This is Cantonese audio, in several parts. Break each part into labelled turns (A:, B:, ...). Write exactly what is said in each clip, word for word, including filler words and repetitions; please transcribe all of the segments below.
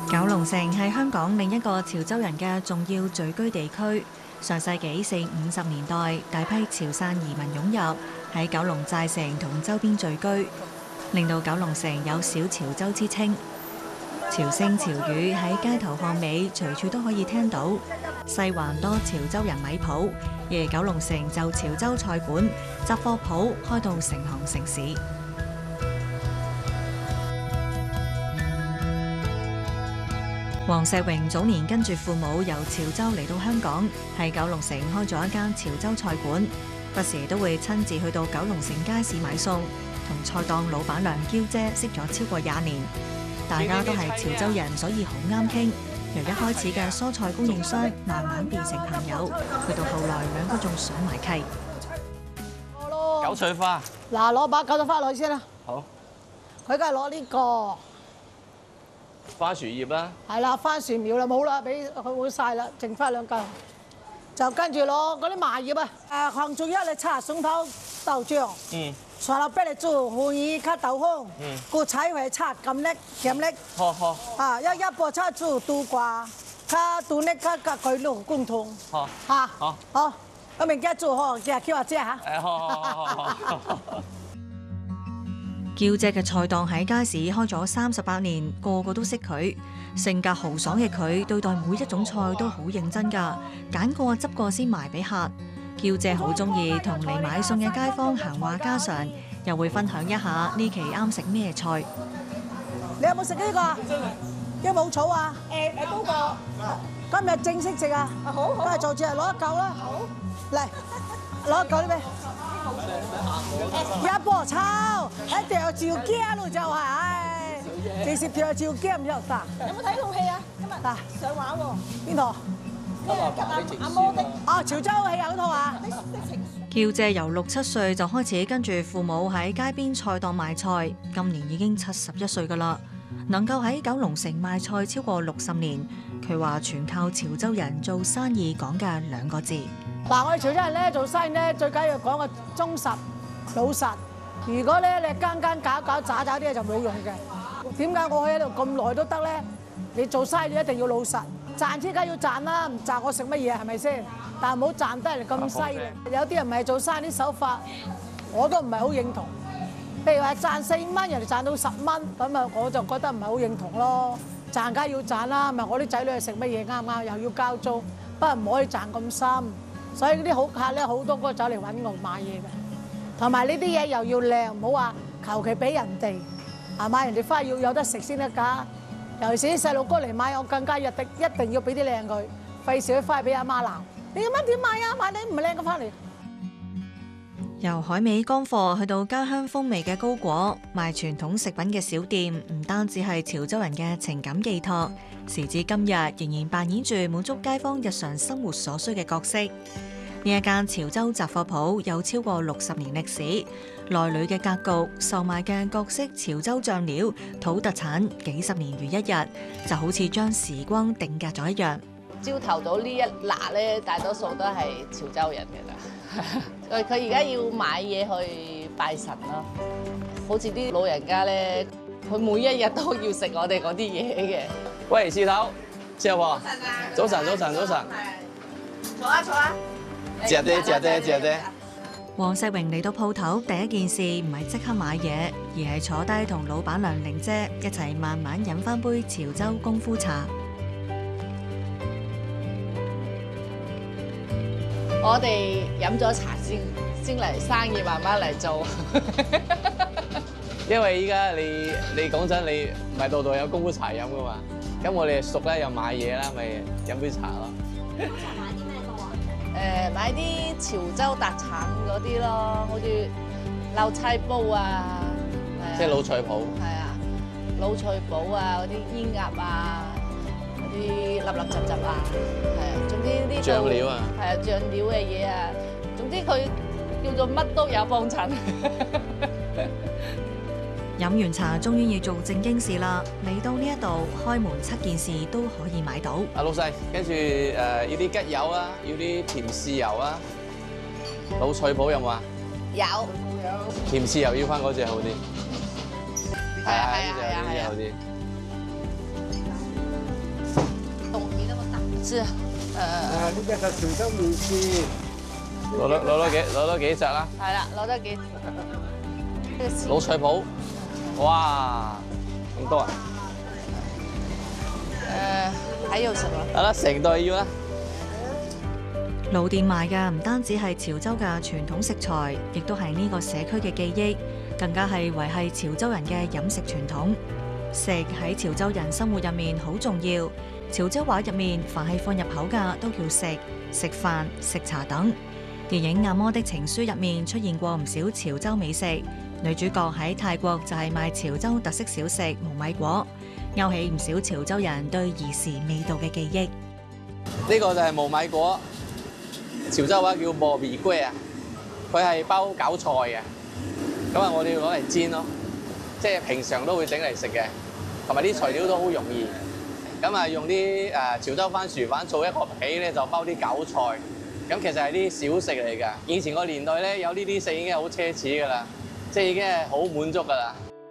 A: 九龍城係香港另一個潮州人嘅重要聚居地區。上世紀四五十年代，大批潮汕移民湧入，喺九龍寨城同周邊聚居，令到九龍城有小潮州之稱。潮聲潮語喺街頭巷尾隨處都可以聽到。西環多潮州人米鋪，而九龍城就潮州菜館、雜貨鋪開到成行成市。黃石榮早年跟住父母由潮州嚟到香港，喺九龍城開咗一間潮州菜館，不時都會親自去到九龍城街市買餸，同菜檔老闆娘嬌姐識咗超過廿年。大家都係潮州人，所以好啱傾。由一開始嘅蔬菜供應商，慢慢變成朋友，去到後來兩個仲上埋契。
B: 韭菜花，
C: 嗱，攞把韭菜花落去先啦。
B: 好。
C: 佢梗係攞呢個
B: 番薯葉啦，
C: 係啦，番薯苗啦冇啦，俾佢會曬啦，剩翻兩嚿。就跟住攞嗰啲麻葉啊，誒紅椒一嚟叉餸頭豆醬。嗯。上落俾你做芋泥卡豆烘，菇菜會叉咁叻鹹叻。
B: 好好。
C: 啊，一一波叉做冬瓜，卡冬叻卡格佢滷公湯。
B: 好。
C: 嚇。
B: 好。
C: 好，我明家做呵，叫叫阿姐嚇。
B: 誒，好好好好好。
A: 嬌姐嘅菜檔喺街市開咗三十八年，個個都識佢。性格豪爽嘅佢，對待每一種菜都好認真㗎，揀過執過先賣俾客。嬌姐好中意同嚟買餸嘅街坊閒話家常，又會分享一下呢期啱食咩菜。
C: 你有冇食呢個啊？有冇草啊？
D: 誒誒高個。
C: 今日正式食啊！
D: 好好。
C: 今日做住嚟攞一嚿啦。好。嚟，攞一嚿呢邊。一波炒，一條照鏡咯就係，唉，幾十條照鏡又得。
D: 有冇睇套戲啊？今日
C: 嗱
D: 上畫喎。
C: 邊套？
D: 咩阿阿摩的？
C: 哦，潮州戲有嗰套啊。
A: 嬌姐由六七歲就開始跟住父母喺街邊菜檔賣菜，今年已經七十一歲㗎啦。能夠喺九龍城賣菜超過六十年，佢話全靠潮州人做生意講嘅兩個字。
C: 嗱，我哋潮州人咧做生意咧，最緊要講個忠實老實。如果咧你間間搞搞渣渣啲嘢就冇用嘅。點解我喺度咁耐都得咧？你做生意一定要老實，賺錢梗要賺啦，唔賺我食乜嘢係咪先？但係唔好賺得嚟咁犀利。有啲人唔係做生意啲手法，我都唔係好認同。譬如話賺四蚊，人哋賺到十蚊，咁啊我就覺得唔係好認同咯。賺梗要賺啦，咪我啲仔女係食乜嘢啱唔啱？又要交租，不過唔可以賺咁深。所以嗰啲好客咧，好多個走嚟揾我買嘢嘅，同埋呢啲嘢又要靚，唔好話求其俾人哋，係嘛？人哋花要有得食先得㗎。尤其是啲細路哥嚟買，我更加一定一定要俾啲靚佢，費事佢翻去俾阿媽鬧。你咁樣點買啊？買你唔係靚嘅翻嚟。
A: 由海味乾貨去到家鄉風味嘅糕果，賣傳統食品嘅小店，唔單止係潮州人嘅情感寄託，時至今日仍然扮演住滿足街坊日常生活所需嘅角色。呢一間潮州雜貨鋪有超過六十年歷史，內裏嘅格局、售賣嘅各式潮州醬料、土特產，幾十年如一日，就好似將時光定格咗一樣。
E: 朝頭早呢一嗱咧，大多數都係潮州人嘅啦。佢佢而家要買嘢去拜神咯，好似啲老人家咧，佢每一日都要食我哋嗰啲嘢嘅。
B: 喂，事頭，之後喎，早晨早晨早晨，
D: 坐啊坐啊！
B: 謝爹謝爹謝爹。
A: 黃石榮嚟到鋪頭，第一件事唔係即刻買嘢，而係坐低同老闆娘玲姐一齊慢慢飲翻杯潮州功夫茶。
E: 我哋飲咗茶先，先嚟生意慢慢嚟做。
B: 因為依家你你講真，你唔係度度有功夫茶飲噶嘛，咁我哋熟咧又買嘢啦，咪飲杯茶咯。
D: 茶買啲咩多啊？
E: 誒，買啲潮州特產嗰啲咯，好似漏菜煲啊，
B: 即係老菜鋪。
E: 係啊，老菜煲啊，嗰啲煙鴨啊。啲粒粒雜雜啊，係啊，總之呢度
B: 醬料啊，
E: 係啊，醬料嘅嘢啊，總之佢叫做乜都有幫襯。
A: 飲完茶，終於要做正經事啦！嚟到呢一度，開門七件事都可以買到。
B: 阿老細，跟住誒要啲桔油啊，要啲甜豉油啊，老菜脯有冇啊？
E: 有。
B: 甜豉油要翻嗰隻好啲。
E: 係啊係啊係啊係啊。 是，誒、
F: 啊，呢只就潮州麵線，
B: 攞多攞多幾攞多幾隻啦。
E: 係啦，攞得幾？
B: 老菜脯，哇，咁多啊！
E: 誒，還有什麼？
B: 得啦，成袋要啦。
A: 老店賣嘅唔單止係潮州嘅傳統食材，亦都係呢個社區嘅記憶，更加係維係潮州人嘅飲食傳統。食喺潮州人生活入面好重要。潮州話入面，凡係放入口嘅都叫食，食飯、食茶等。電影《阿嬤的情書》入面出現過唔少潮州美食，女主角喺泰國就係賣潮州特色小食無米果，勾起唔少潮州人對兒時味道嘅記憶。
B: 呢個就係無米果，潮州話叫磨米龜啊，佢係包韭菜嘅，咁啊我哋要攞嚟煎咯，即係平常都會整嚟食嘅，同埋啲材料都好容易。咁啊用啲誒潮州番薯粉做一個皮咧，就包啲韭菜。咁其實係啲小食嚟㗎。以前個年代咧有呢啲食已經係好奢侈㗎啦，即係已經係好滿足㗎啦。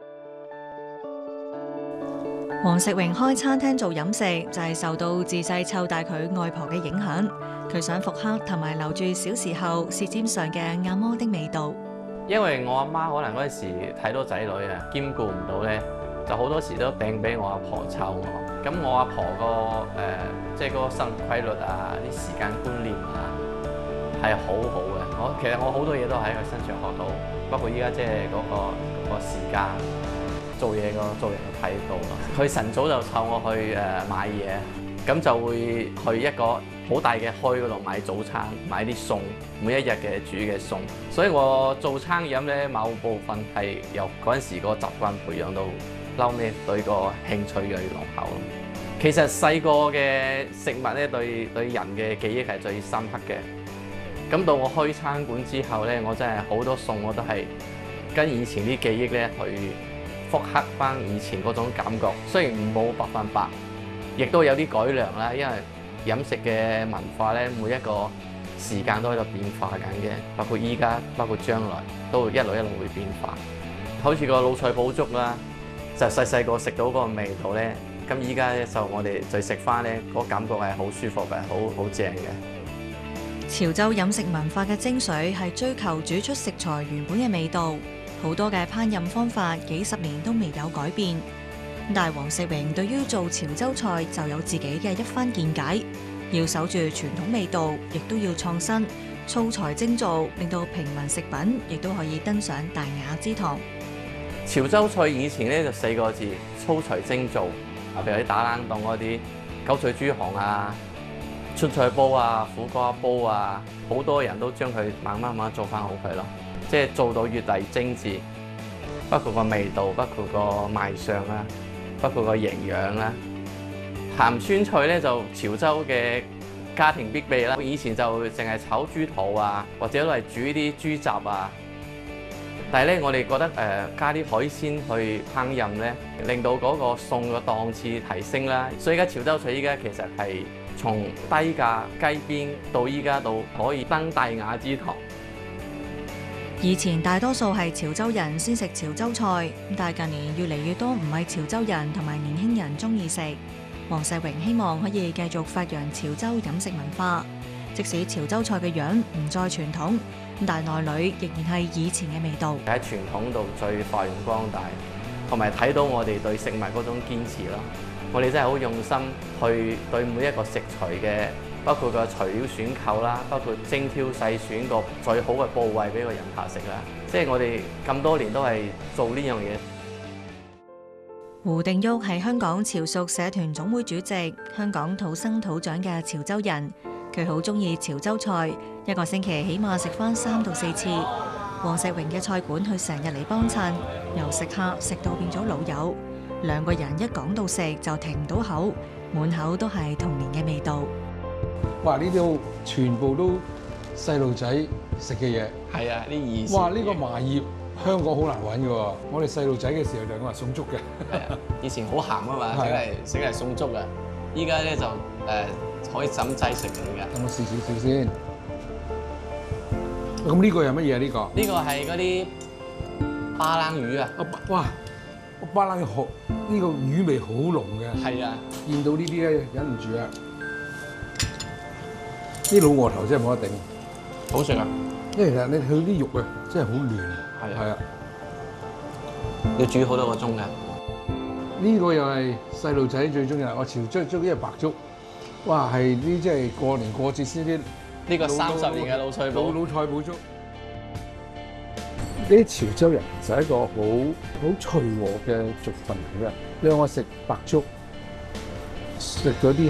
A: 黃石榮開餐廳做飲食就係受到自細湊大佢外婆嘅影響，佢想復刻同埋留住小時候舌尖上嘅阿嬤的味道。
G: 因為我阿媽可能嗰陣時睇到仔女啊，兼顧唔到咧，就好多時都掟俾我阿婆湊我。咁我阿婆個誒，即係嗰個生活規律啊，啲時間觀念啊，係好好嘅。我其實我好多嘢都喺佢身上學到，包括依家即係嗰個個時間做嘢個做人嘅態度咯。佢晨早就湊我去誒買嘢，咁就會去一個好大嘅墟嗰度買早餐，買啲餸，每一日嘅煮嘅餸。所以我做餐飲咧，某部分係由嗰陣時個習慣培養到。後尾對個興趣越嚟越濃厚咯。其實細個嘅食物咧，對對人嘅記憶係最深刻嘅。咁到我開餐館之後咧，我真係好多餸我都係跟以前啲記憶咧去復刻翻以前嗰種感覺。雖然冇百分百，亦都有啲改良啦。因為飲食嘅文化咧，每一個時間都喺度變化緊嘅，包括依家，包括將來都會一路一路會變化。好似個老菜脯粥啦。就細細個食到嗰個味道咧，咁依家咧就我哋再食翻咧，嗰個感覺係好舒服嘅，好好正嘅。
A: 潮州飲食文化嘅精髓係追求煮出食材原本嘅味道，好多嘅烹飪方法幾十年都未有改變。但係黃石榮對於做潮州菜就有自己嘅一番見解，要守住傳統味道，亦都要創新，粗材精做，令到平民食品亦都可以登上大雅之堂。
G: 潮州菜以前咧就四個字，粗材精做。啊，譬如啲打冷凍嗰啲韭菜豬紅啊、春菜煲啊、苦瓜煲啊，好多人都將佢慢慢慢做翻好佢咯。即係做到越嚟精緻，包括個味道，包括個賣相啦，包括個營養啦。鹹酸菜咧就潮州嘅家庭必備啦。以前就淨係炒豬肚啊，或者都係煮啲豬雜啊。但係咧，我哋覺得誒、呃、加啲海鮮去烹飪咧，令到嗰個餸嘅檔次提升啦。所以而家潮州菜依家其實係從低價雞邊到依家到可以登大雅之堂。
A: 以前大多數係潮州人先食潮州菜，但係近年越嚟越多唔係潮州人同埋年輕人中意食。黃石榮希望可以繼續發揚潮州飲食文化，即使潮州菜嘅樣唔再傳統，但內裏仍然係以前嘅味道。
G: 喺傳統度再發揚光大，同埋睇到我哋對食物嗰種堅持咯。我哋真係好用心去對每一個食材嘅，包括個材料選購啦，包括精挑細選個最好嘅部位俾個人客食啦。即係我哋咁多年都係做呢樣嘢。
A: 胡定旭係香港潮屬社團總會主席，香港土生土長嘅潮州人。佢好中意潮州菜，一個星期起碼食翻三到四次。黃石榮嘅菜館，佢成日嚟幫襯，由食客食到變咗老友。兩個人一講到食就停唔到口，滿口都係童年嘅味道。
F: 哇！呢啲全部都細路仔食嘅嘢。
B: 係啊，啲意思。
F: 哇！呢、這個麻葉香港好難揾嘅喎，我哋細路仔嘅時候就咁話送粥嘅。
B: 係啊，以前好鹹啊嘛，整嚟整嚟送粥啊。依家咧就誒。呃可以浸劑食嘅而家。
F: 咁我試少少先。咁呢個係乜嘢啊？呢個？
B: 呢個係嗰啲巴冷魚啊！
F: 哇！巴冷好，呢個魚味好濃嘅。
B: 係啊！
F: 見到呢啲咧，忍唔住啊！ 啲老鵝頭真係冇得頂，
G: 好食啊！
F: 因為其實你佢啲肉啊真係好嫩，
G: 係
F: 係啊。
G: 要煮好多個鐘㗎。
F: 呢個又係細路仔最中意，我潮州粥呢個白粥，哇係啲即係過年過節先啲
G: 呢個三十年嘅老菜脯，
F: 老老菜脯粥。呢啲潮州人就係一個好好隨和嘅族群嚟嘅。你讓我食白粥，食咗啲